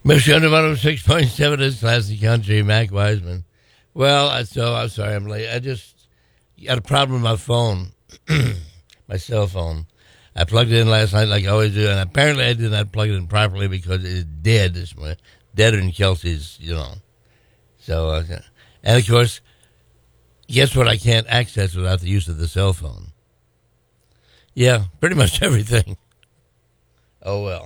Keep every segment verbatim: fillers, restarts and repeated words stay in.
Michigan one oh six point seven is Classic Country, Mac Wiseman. Well, I, so I'm sorry I'm late. I just got a problem with my phone, my cell phone. I plugged it in last night like I always do, and apparently I did not plug it in properly because it's dead this morning. Deader than Kelsey's, you know. So, uh, and of course, guess what I can't access without the use of the cell phone? Yeah, pretty much everything. Oh, well.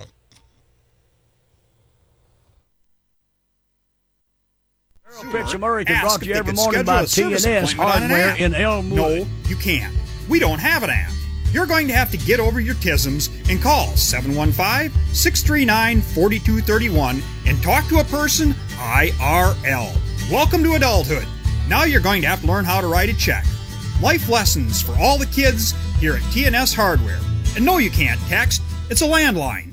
Pitch American brought to you every morning by T and S Hardware in Elmwood. No, you can't. We don't have an app. You're going to have to get over your tisms and call seven one five, six three nine, four two three one and talk to a person I R L. Welcome to adulthood. Now you're going to have to learn how to write a check. Life lessons for all the kids here at T and S Hardware. And no, you can't text. It's a landline.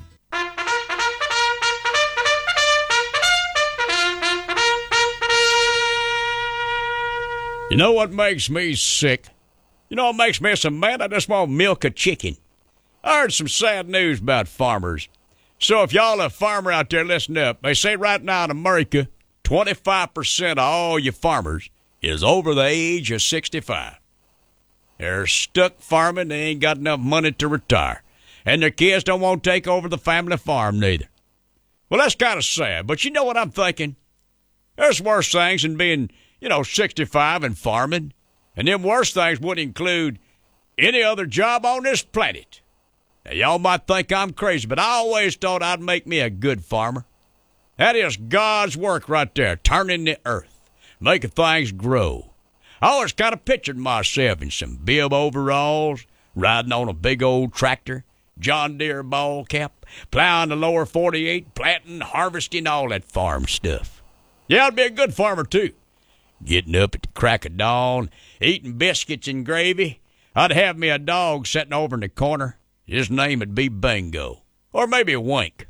You know what makes me sick? You know what makes me so mad? I just want to milk a chicken. I heard some sad news about farmers. So if y'all a farmer out there, listen up. They say right now in America, twenty-five percent of all you farmers is over the age of sixty-five. They're stuck farming. They ain't got enough money to retire. And their kids don't want to take over the family farm neither. Well, that's kind of sad. But you know what I'm thinking? There's worse things than being, you know, sixty-five and farming. And them worst things would include any other job on this planet. Now, y'all might think I'm crazy, but I always thought I'd make me a good farmer. That is God's work right there, turning the earth, making things grow. I always kind of pictured myself in some bib overalls, riding on a big old tractor, John Deere ball cap, plowing the lower forty-eight, planting, harvesting, all that farm stuff. Yeah, I'd be a good farmer, too. Getting up at the crack of dawn, eating biscuits and gravy. I'd have me a dog sitting over in the corner. His name would be Bingo. Or maybe Wink.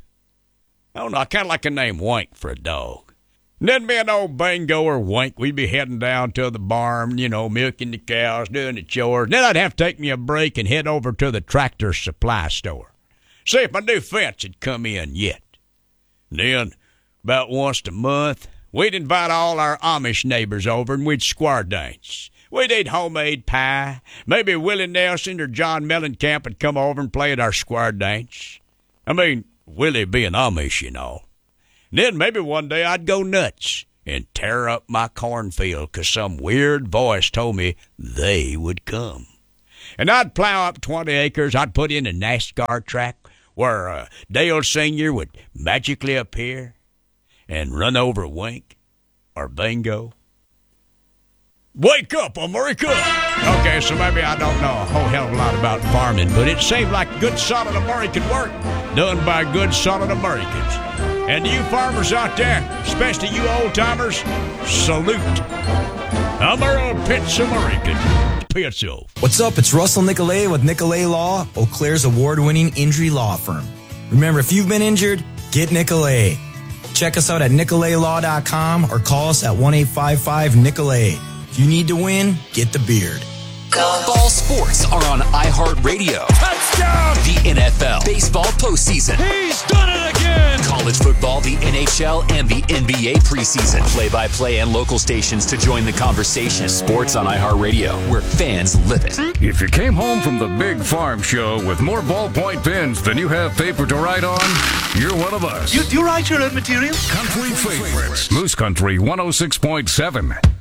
I don't know, I kind of like a name Wink for a dog. And then me and old Bingo or Wink, we'd be heading down to the barn, you know, milking the cows, doing the chores. Then I'd have to take me a break and head over to the tractor supply store. See if my new fence had come in yet. And then, about once a month, we'd invite all our Amish neighbors over and we'd square dance. We'd eat homemade pie. Maybe Willie Nelson or John Mellencamp would come over and play at our square dance. I mean, Willie being Amish, you know. And then maybe one day I'd go nuts and tear up my cornfield because some weird voice told me they would come. And I'd plow up twenty acres. I'd put in a NASCAR track where uh, Dale Senior would magically appear and run over Wink or Bingo. Wake up, America! Okay, so maybe I don't know a whole hell of a lot about farming, but it seemed like good, solid American work done by good, solid Americans. And you farmers out there, especially you old-timers, salute. I'm a Pitts American. Pitts off. What's up? It's Russell Nicolay with Nicolay Law, Eau Claire's award-winning injury law firm. Remember, if you've been injured, get Nicolay. Check us out at nicolay law dot com or call us at one eight five five Nicolay. If you need to win, get the beard. Fall sports are on iHeartRadio. Touchdown! The N F L, baseball postseason. He's done it again! College football, the N H L, and the N B A preseason. Play-by-play and local stations to join the conversation. Sports on iHeartRadio, where fans live it. If you came home from the big farm show with more ballpoint pens than you have paper to write on, you're one of us. You, you write your own material? Country favorites. Moose Country one oh six point seven.